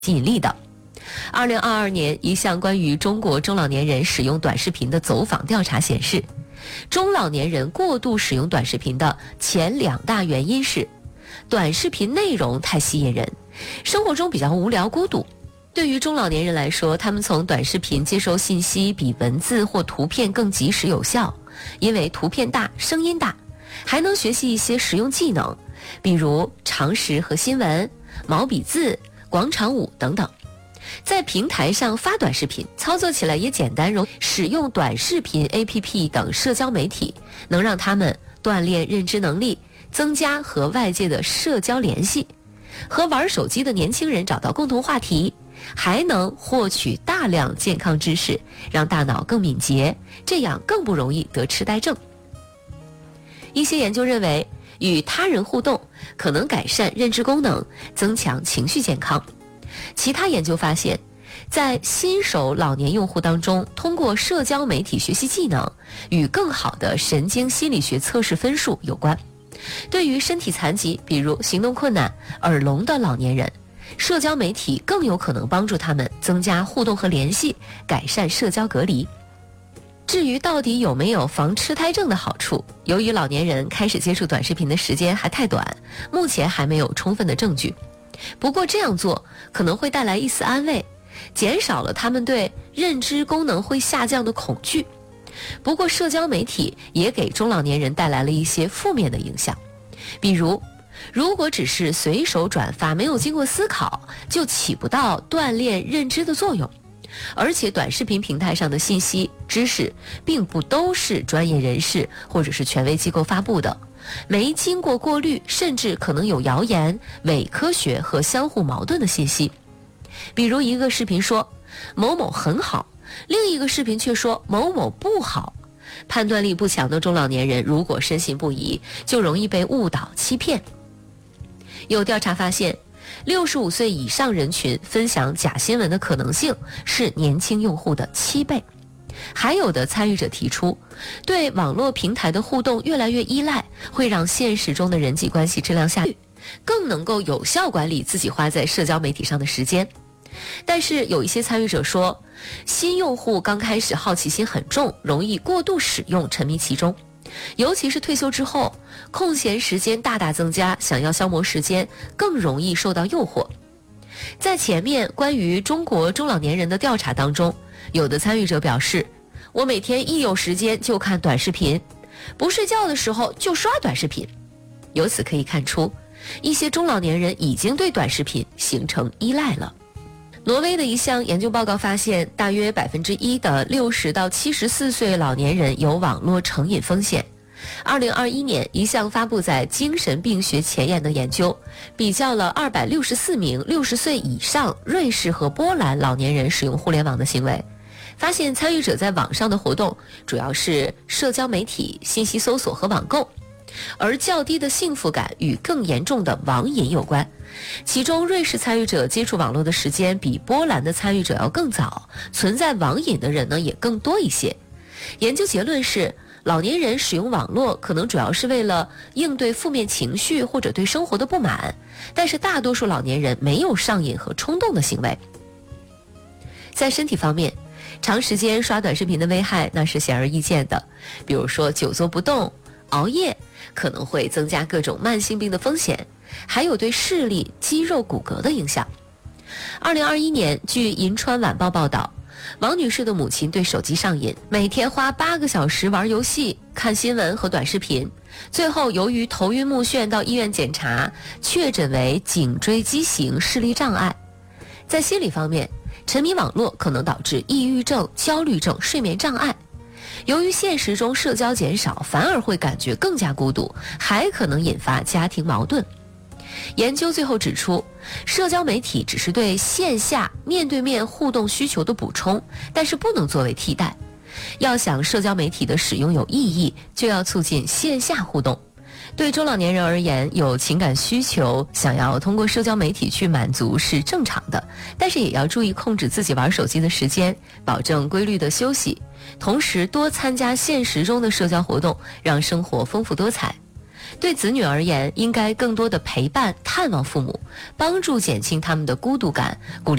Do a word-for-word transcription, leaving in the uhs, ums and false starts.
吸引力的。二零二二年，一项关于中国中老年人使用短视频的走访调查显示，中老年人过度使用短视频的前两大原因是：短视频内容太吸引人，生活中比较无聊孤独。对于中老年人来说，他们从短视频接收信息比文字或图片更及时有效，因为图片大、声音大，还能学习一些实用技能，比如常识和新闻、毛笔字、广场舞等等。在平台上发短视频，操作起来也简单容易，使用短视频 A P P 等社交媒体，能让他们锻炼认知能力，增加和外界的社交联系，和玩手机的年轻人找到共同话题，还能获取大量健康知识，让大脑更敏捷，这样更不容易得痴呆症。一些研究认为，与他人互动可能改善认知功能，增强情绪健康。其他研究发现，在新手老年用户当中，通过社交媒体学习技能与更好的神经心理学测试分数有关。对于身体残疾，比如行动困难、耳聋的老年人，社交媒体更有可能帮助他们增加互动和联系，改善社交隔离。至于到底有没有防痴呆症的好处，由于老年人开始接触短视频的时间还太短，目前还没有充分的证据。不过这样做可能会带来一丝安慰，减少了他们对认知功能会下降的恐惧。不过社交媒体也给中老年人带来了一些负面的影响，比如如果只是随手转发，没有经过思考，就起不到锻炼认知的作用。而且短视频平台上的信息知识并不都是专业人士或者是权威机构发布的，没经过过滤，甚至可能有谣言、伪科学和相互矛盾的信息。比如一个视频说某某很好，另一个视频却说某某不好。判断力不强的中老年人如果深信不疑，就容易被误导欺骗。有调查发现，六十五岁以上人群分享假新闻的可能性是年轻用户的七倍。还有的参与者提出，对网络平台的互动越来越依赖，会让现实中的人际关系质量下降，更能够有效管理自己花在社交媒体上的时间。但是有一些参与者说，新用户刚开始好奇心很重，容易过度使用，沉迷其中。尤其是退休之后，空闲时间大大增加，想要消磨时间，更容易受到诱惑。在前面关于中国中老年人的调查当中，有的参与者表示，我每天一有时间就看短视频，不睡觉的时候就刷短视频。由此可以看出，一些中老年人已经对短视频形成依赖了。挪威的一项研究报告发现，大约百分之一的六十到七十四岁老年人有网络成瘾风险。二零二一年，一项发布在《精神病学前沿》的研究，比较了二百六十四名六十岁以上瑞士和波兰老年人使用互联网的行为，发现参与者在网上的活动主要是社交媒体、信息搜索和网购，而较低的幸福感与更严重的网瘾有关。其中瑞士参与者接触网络的时间比波兰的参与者要更早，存在网瘾的人呢也更多一些。研究结论是，老年人使用网络可能主要是为了应对负面情绪或者对生活的不满，但是大多数老年人没有上瘾和冲动的行为。在身体方面，长时间刷短视频的危害那是显而易见的，比如说久坐不动、熬夜，可能会增加各种慢性病的风险，还有对视力、肌肉、骨骼的影响。二零二一年，据银川晚报报道，王女士的母亲对手机上瘾，每天花八个小时玩游戏、看新闻和短视频，最后由于头晕目眩到医院检查，确诊为颈椎畸形视力障碍。在心理方面，沉迷网络可能导致抑郁症、焦虑症、睡眠障碍。由于现实中社交减少，反而会感觉更加孤独，还可能引发家庭矛盾。研究最后指出，社交媒体只是对线下面对面互动需求的补充，但是不能作为替代。要想社交媒体的使用有意义，就要促进线下互动。对中老年人而言，有情感需求，想要通过社交媒体去满足是正常的，但是也要注意控制自己玩手机的时间，保证规律的休息，同时多参加现实中的社交活动，让生活丰富多彩。 对子女而言，应该更多的陪伴、探望父母，帮助减轻他们的孤独感，鼓励